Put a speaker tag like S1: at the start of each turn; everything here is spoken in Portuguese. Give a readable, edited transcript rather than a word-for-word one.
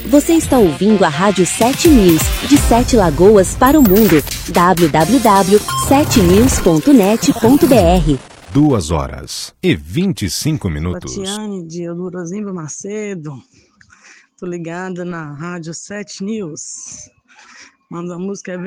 S1: Você está ouvindo a Rádio 7 News, de 7 Lagoas para o mundo. www.7news.net.br
S2: 2h25.
S3: Tatiane de Eudorosimbo Macedo. Tô ligada na Rádio 7 News. Manda a música